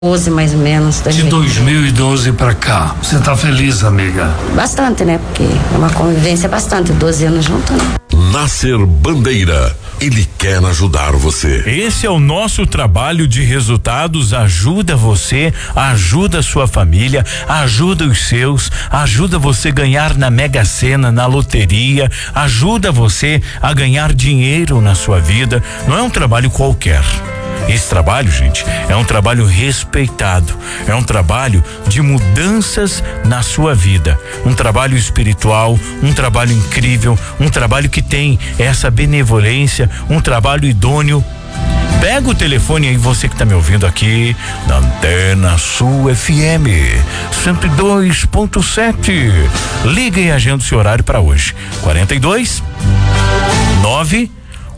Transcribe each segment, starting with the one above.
12 mais ou menos. De 2012 pra cá, você tá feliz, amiga? Bastante, né? Porque é uma convivência bastante, 12 anos juntos, né? Nascer Bandeira, ele quer ajudar você. Esse é o nosso trabalho de resultados, ajuda você, ajuda a sua família, ajuda os seus, ajuda você a ganhar na Mega Sena, na loteria, ajuda você a ganhar dinheiro na sua vida. Não é um trabalho qualquer. Esse trabalho, gente, é um trabalho respeitado, é um trabalho de mudanças na sua vida, um trabalho espiritual, um trabalho incrível, um trabalho que tem essa benevolência, um trabalho idôneo. Pega o telefone aí, você que tá me ouvindo aqui na Antena Sul FM 102.7. Liga e agenda o seu horário para hoje. 42 9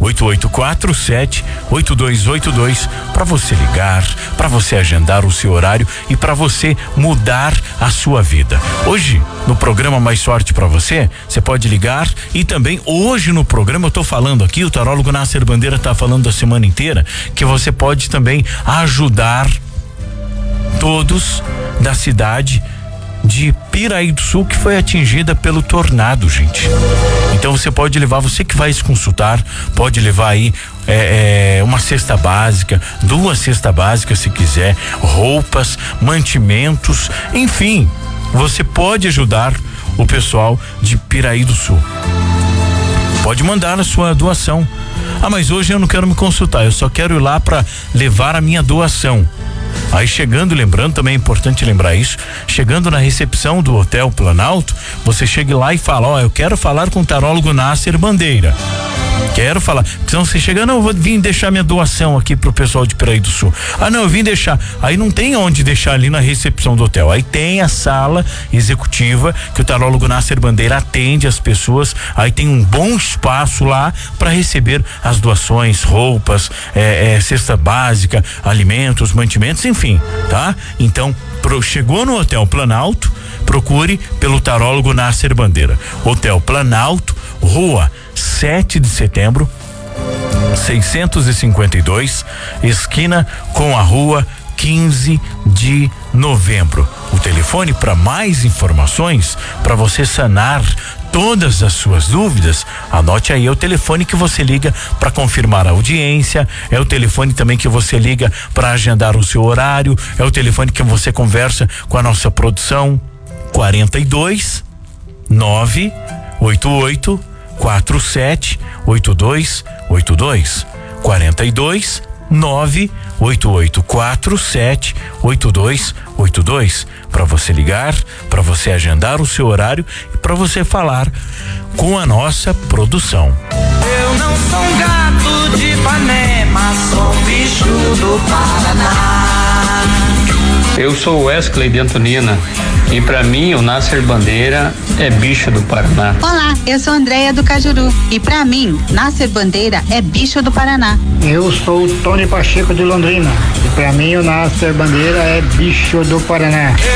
8847-8282 para você ligar, para você agendar o seu horário e para você mudar a sua vida. Hoje, no programa Mais Sorte para você pode ligar e também hoje no programa eu tô falando aqui, o tarólogo Nasser Bandeira tá falando a semana inteira que você pode também ajudar todos da cidade de Piraí do Sul que foi atingida pelo tornado, gente. Então você pode levar, você que vai se consultar, pode levar aí uma cesta básica, 2 cestas básicas se quiser, roupas, mantimentos, enfim, você pode ajudar o pessoal de Piraí do Sul. Pode mandar a sua doação. Ah, mas hoje eu não quero me consultar, eu só quero ir lá para levar a minha doação. Aí chegando, lembrando, também é importante lembrar isso, chegando na recepção do Hotel Planalto, você chega lá e fala, eu quero falar com o tarólogo Nasser Bandeira. Quero falar, porque senão você chega, não, eu vou vir deixar minha doação aqui pro pessoal de Piraí do Sul. Ah, não, eu vim deixar. Aí não tem onde deixar ali na recepção do hotel. Aí tem a sala executiva que o tarólogo Nasser Bandeira atende as pessoas. Aí tem um bom espaço lá para receber as doações, roupas, cesta básica, alimentos, mantimentos, enfim, tá? Então, chegou no Hotel Planalto, procure pelo tarólogo Nasser Bandeira. Hotel Planalto, Rua 7 de Setembro, 652, esquina com a Rua 15 de Novembro. O telefone para mais informações, para você sanar todas as suas dúvidas, anote aí, é o telefone que você liga para confirmar a audiência, é o telefone também que você liga para agendar o seu horário, é o telefone que você conversa com a nossa produção. 42 988 478282 42 988478282 para você ligar, para você agendar o seu horário e para você falar com a nossa produção. Eu não sou um gato de Ipanema, sou um bicho do Paraná. Eu sou Wesley de Antonina e pra mim o Nasser Bandeira é bicho do Paraná. Olá, eu sou Andréia do Cajuru e pra mim Nasser Bandeira é bicho do Paraná. Eu sou o Tony Pacheco de Londrina e pra mim o Nasser Bandeira é bicho do Paraná.